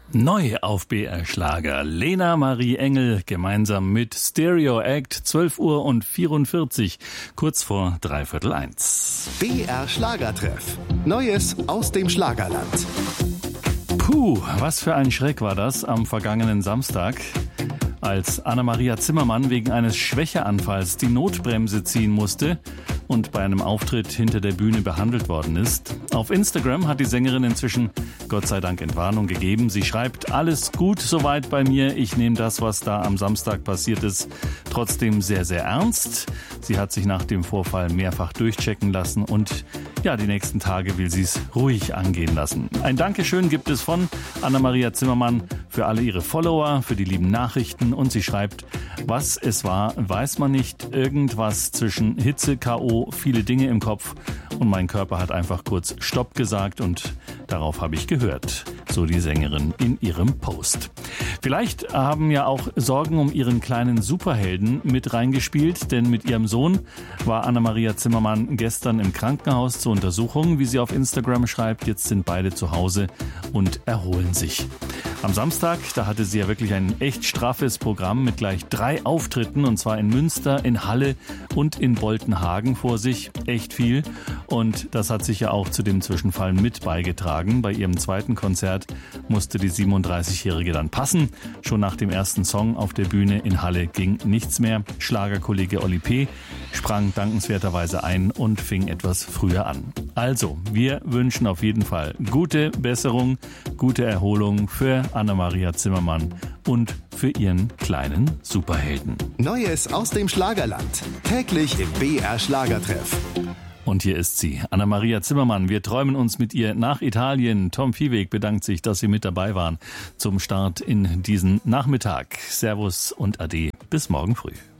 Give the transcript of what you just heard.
Neu auf BR Schlager. Lena Marie Engel gemeinsam mit Stereo Act, 12:44 Uhr, kurz vor 1:15. BR Schlagertreff. Neues aus dem Schlagerland. Puh, was für ein Schreck war das am vergangenen Samstag, als Anna-Maria Zimmermann wegen eines Schwächeanfalls die Notbremse ziehen musste und bei einem Auftritt hinter der Bühne behandelt worden ist. Auf Instagram hat die Sängerin inzwischen Gott sei Dank Entwarnung gegeben. Sie schreibt: Alles gut soweit bei mir. Ich nehme das, was da am Samstag passiert ist, trotzdem sehr, sehr ernst. Sie hat sich nach dem Vorfall mehrfach durchchecken lassen und ja, die nächsten Tage will sie es ruhig angehen lassen. Ein Dankeschön gibt es von Anna-Maria Zimmermann für alle ihre Follower, für die lieben Nachrichten, und sie schreibt: Was es war, weiß man nicht. Irgendwas zwischen Hitze, K.O., viele Dinge im Kopf und mein Körper hat einfach kurz Stopp gesagt und darauf habe ich gehört. So die Sängerin in ihrem Post. Vielleicht haben ja auch Sorgen um ihren kleinen Superhelden mit reingespielt, denn mit ihrem Sohn war Anna-Maria Zimmermann gestern im Krankenhaus zur Untersuchung, wie sie auf Instagram schreibt. Jetzt sind beide zu Hause und erholen sich. Am Samstag, da hatte sie ja wirklich ein echt straffes Programm mit gleich 3 Auftritten, und zwar in Münster, in Halle und in Boltenhagen vor sich. Echt viel. Und das hat sich ja auch zu dem Zwischenfall mit beigetragen. Bei ihrem zweiten Konzert musste die 37-Jährige dann passen. Schon nach dem ersten Song auf der Bühne in Halle ging nichts mehr. Schlagerkollege Oli P. sprang dankenswerterweise ein und fing etwas früher an. Also, wir wünschen auf jeden Fall gute Besserung, gute Erholung für Anna-Maria Zimmermann und für ihren kleinen Superhelden. Neues aus dem Schlagerland. Täglich im BR Schlagertreff. Und hier ist sie, Anna-Maria Zimmermann. Wir träumen uns mit ihr nach Italien. Tom Viehweg bedankt sich, dass Sie mit dabei waren zum Start in diesen Nachmittag. Servus und Ade. Bis morgen früh.